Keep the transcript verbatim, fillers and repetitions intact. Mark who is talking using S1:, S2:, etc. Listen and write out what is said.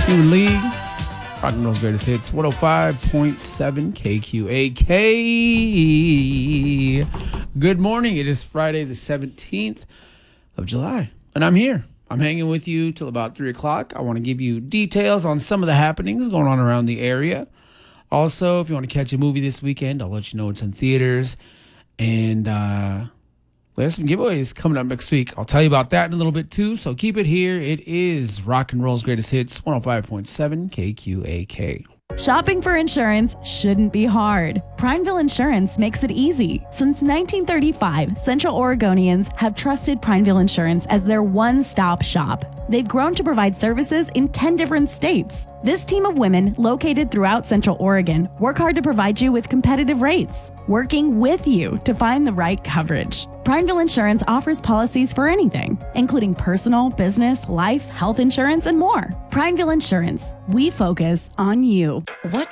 S1: New League. Rock and Roll's Greatest Hits. one oh five point seven K Q A K. Good morning. It is Friday the seventeenth of July. And I'm here. I'm hanging with you till about three o'clock. I want to give you details on some of the happenings going on around the area. Also, if you want to catch a movie this weekend, I'll let you know it's in theaters. And uh, we have some giveaways coming up next week. I'll tell you about that in a little bit, too. So keep it here. It is Rock and Roll's Greatest Hits, one oh five point seven K Q A K.
S2: Shopping for insurance shouldn't be hard. Prineville Insurance makes it easy. Since nineteen thirty-five, Central Oregonians have trusted Prineville Insurance as their one-stop shop. They've grown to provide services in ten different states. This team of women, located throughout Central Oregon, work hard to provide you with competitive rates, working with you to find the right coverage. Prineville Insurance offers policies for anything, including personal, business, life, health insurance, and more. Prineville Insurance. We focus on you.
S3: What's